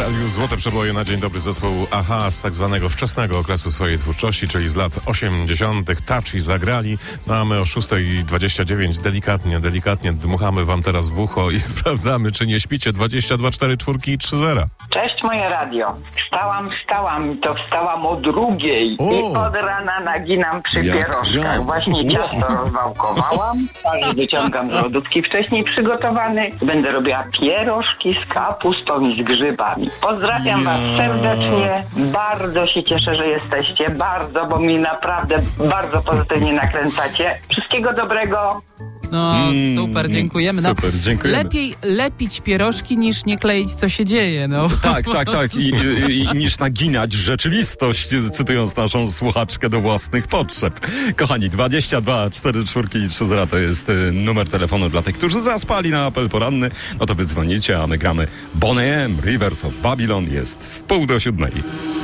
już złote przeboje na dzień dobry zespołu Aha z tak zwanego wczesnego okresu swojej twórczości, czyli z lat 80. Touchy zagrali. No a my o 6:29 delikatnie dmuchamy wam teraz w ucho i sprawdzamy, czy nie śpicie. 22 4 4 i 3-0. Cześć moje radio. To wstałam o 2:00 i od rana naginam przy pierożkach. Właśnie ciasto rozwałkowałam, twarz wyciągam z lodówki wcześniej przygotowany. Będę robiła pierożki z kapustą i z grzybami. Pozdrawiam was serdecznie. Bardzo się cieszę, że jesteście. Bardzo, bo mi naprawdę bardzo pozytywnie nakręcacie. Wszystkiego dobrego. No, super, dziękujemy. No, Super, dziękujemy. Lepiej lepić pierożki niż nie kleić, co się dzieje. No. Tak. I niż naginać rzeczywistość, cytując naszą słuchaczkę do własnych potrzeb. Kochani, 22 4 4 i 3-0 to jest numer telefonu dla tych, którzy zaspali na apel poranny. No to wy dzwonicie, a my gramy Boney M. Rivers of Babylon. Jest w 6:30.